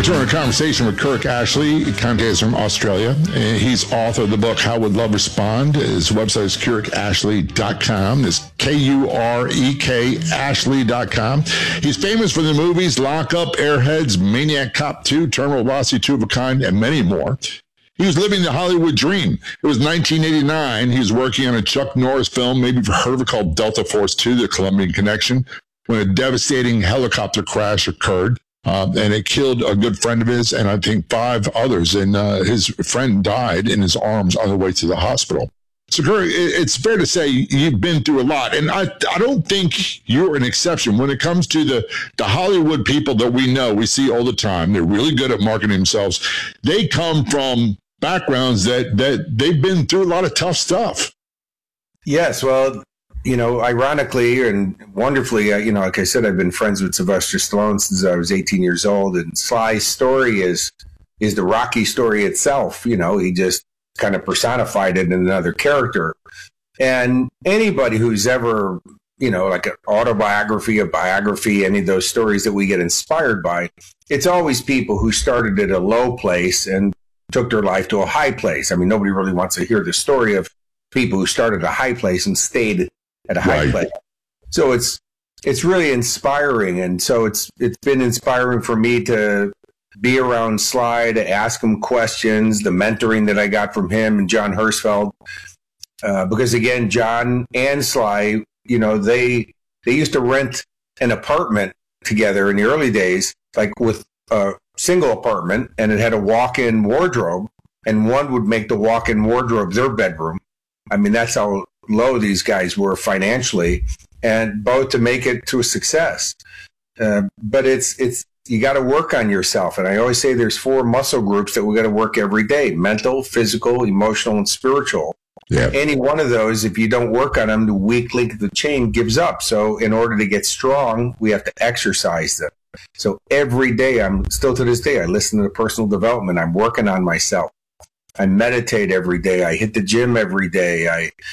Return a conversation with Kirk Ashley. Conte is from Australia. He's author of the book, How Would Love Respond? His website is KirkAshley.com. It's K-U-R-E-K Ashley.com. He's famous for the movies Lock Up, Airheads, Maniac Cop 2, Terminal Velocity, Two of a Kind, and many more. He was living the Hollywood dream. It was 1989. He was working on a Chuck Norris film, maybe you've heard of it, called Delta Force 2, The Colombian Connection, when a devastating helicopter crash occurred. And it killed a good friend of his and I think 5 others. And his friend died in his arms on the way to the hospital. So, Kirk, it's fair to say you've been through a lot. And I don't think you're an exception. When it comes to the Hollywood people that we know, we see all the time, they're really good at marketing themselves. They come from backgrounds that they've been through a lot of tough stuff. Yes, well, you know, ironically and wonderfully, you know, like I said, I've been friends with Sylvester Stallone since I was 18 years old. And Sly's story is the Rocky story itself. You know, he just kind of personified it in another character. And anybody who's ever, you know, like an autobiography, a biography, any of those stories that we get inspired by, it's always people who started at a low place and took their life to a high place. I mean, nobody really wants to hear the story of people who started at a high place and stayed at a high place. So it's really inspiring. And so it's been inspiring for me to be around Sly, to ask him questions, the mentoring that I got from him and John Hirschfeld. Because again, John and Sly, you know, they used to rent an apartment together in the early days, like with a single apartment, and it had a walk-in wardrobe, and one would make the walk-in wardrobe their bedroom. I mean, that's how low these guys were financially, and both to make it to a success. But it's you got to work on yourself. And I always say there's 4 muscle groups that we got to work every day: mental, physical, emotional, and spiritual. Yeah. Any one of those, if you don't work on them, the weak link of the chain gives up. So in order to get strong, we have to exercise them. So every day, I'm still to this day, I listen to personal development. I'm working on myself. I meditate every day. I hit the gym every day.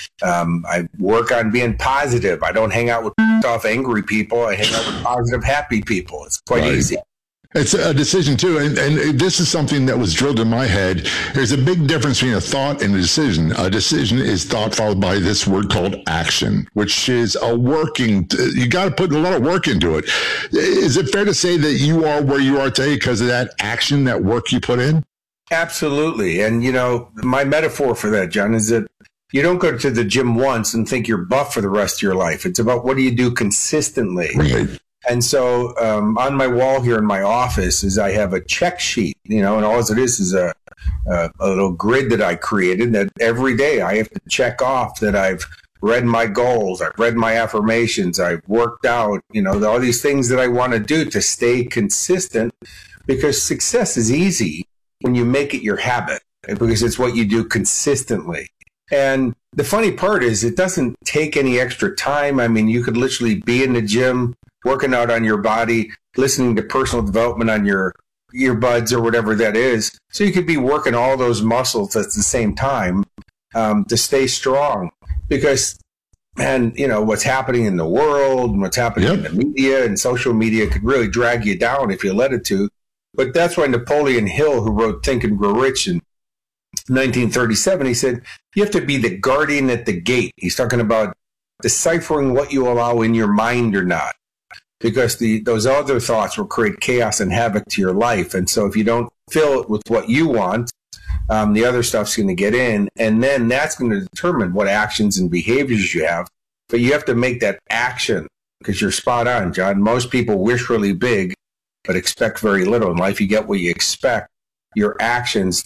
I work on being positive. I don't hang out with off angry people. I hang out with positive, happy people. It's quite easy. It's a decision, too. And this is something that was drilled in my head. There's a big difference between a thought and a decision. A decision is thought followed by this word called action, which is a working. You got to put a lot of work into it. Is it fair to say that you are where you are today because of that action, that work you put in? Absolutely. And, you know, my metaphor for that, John, is that you don't go to the gym once and think you're buff for the rest of your life. It's about what do you do consistently. Right. And so on my wall here in my office is I have a check sheet, you know, and all it is a little grid that I created that every day I have to check off that I've read my goals, I've read my affirmations, I've worked out, you know, all these things that I want to do to stay consistent, because success is easy when you make it your habit, because it's what you do consistently. And the funny part is it doesn't take any extra time. I mean, you could literally be in the gym, working out on your body, listening to personal development on your earbuds or whatever that is. So you could be working all those muscles at the same time to stay strong. Because, man, you know, what's happening in the world and what's happening in the media and social media could really drag you down if you let it to. But that's why Napoleon Hill, who wrote Think and Grow Rich in 1937, he said, you have to be the guardian at the gate. He's talking about deciphering what you allow in your mind or not, because those other thoughts will create chaos and havoc to your life. And so if you don't fill it with what you want, the other stuff's going to get in, and then that's going to determine what actions and behaviors you have. But you have to make that action, because you're spot on, John. Most people wish really big, but expect very little. In life, you get what you expect. Your actions